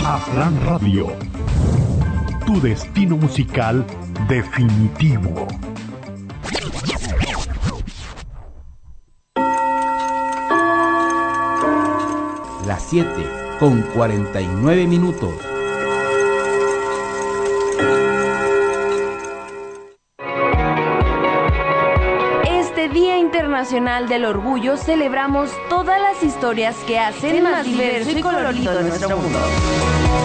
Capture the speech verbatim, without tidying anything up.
Aslan Radio, tu destino musical definitivo. Las siete con cuarenta y nueve minutos. Este Día Internacional del Orgullo celebramos todas las historias que hacen más diverso y colorido nuestro mundo.